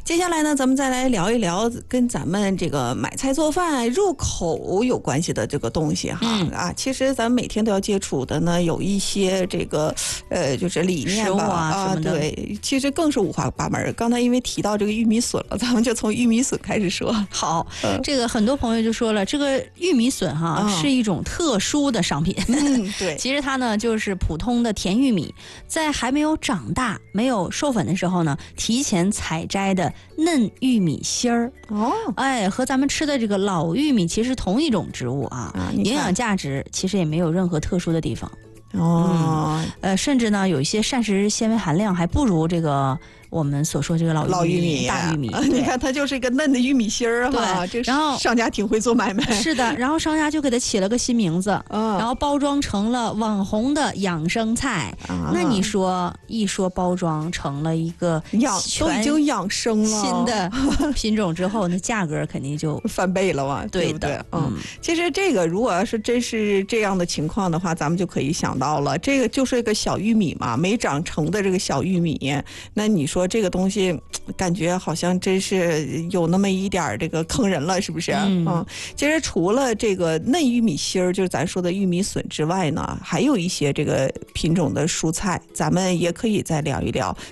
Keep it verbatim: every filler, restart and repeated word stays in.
接下来呢，咱们再来聊一聊跟咱们这个买菜做饭入口有关系的这个东西哈、嗯、啊，其实咱们每天都要接触的呢，有一些这个呃，就是理念吧啊什么的。 对，其实更是五花八门。刚才因为提到这个玉米笋了，咱们就从玉米笋开始说。 好，嗯、这个很多朋友就说了，这个玉米笋哈、嗯、是一种特殊的商品。 嗯，对， 其实它呢就是普通的甜玉米，在还没有长大、没有授粉的时候呢，提前采摘的嫩玉米芯儿。 哦， 哎，和咱们吃的这个老玉米其实同一种植物啊，啊营养价值其实也没有任何特殊的地方。 哦、 嗯，呃，甚至呢有一些膳食纤维含量还不如这个我们所说这个老玉米、 老玉米大玉米。 你看它就是一个嫩的玉米芯儿哈。 对， 然后商家挺会做买卖。 是的，然后商家就给它起了个新名字，嗯、然后包装成了网红的养生菜。啊、那你说一说包装成了一个养都已经养生了新的品种之后，那价格肯定就翻倍了嘛， 对的，对不对？嗯，其实这个如果要是真是这样的情况的话，咱们就可以想到了，这个就是一个小玉米嘛，没长成的这个小玉米，那你说这个东西感觉好像真是有那么一点这个坑人了，是不是？嗯，嗯其实除了这个嫩玉米芯儿，就是咱说的玉米笋之外呢，还有一些这个品种的蔬菜，咱们也可以再聊一聊。